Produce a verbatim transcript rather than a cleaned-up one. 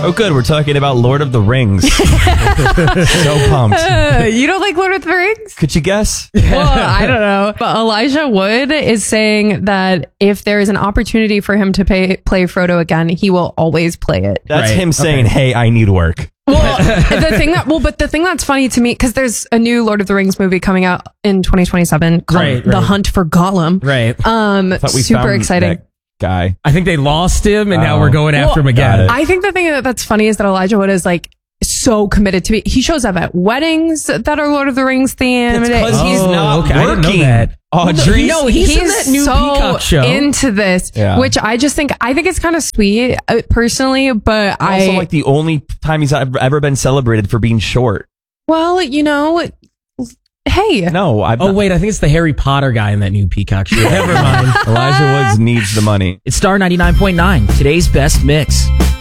Oh, good. We're talking about Lord of the Rings. So pumped. Uh, you don't like Lord of the Rings? Could you guess? Well, I don't know. But Elijah Wood is saying that if there is an opportunity for him to pay, play Frodo again, he will always play it. That's Right. him saying, Okay. hey, I need work. Well, the thing that well, but the thing that's funny to me, because there's a new Lord of the Rings movie coming out in twenty twenty-seven called Right, The right. Hunt for Gollum. Right. Um, I thought we super found exciting. that guy. I think they lost him, and now Oh. we're going after him Well, again. got it. I think the thing that's funny is that Elijah Wood is like so committed to it. He shows up at weddings that are Lord of the Rings themed. It's because he's Oh, not okay. I didn't know working. that. Audrey. No, he's in that new so Peacock show. into this, Yeah. which I just think I think it's kind of sweet uh, personally, but Also, I like the only time he's ever ever been celebrated for being short. well, you know, hey, No, I. Oh, wait, I think it's the Harry Potter guy in that new Peacock show. Never mind. Elijah Woods needs the money. It's Star ninety-nine point nine, today's best mix.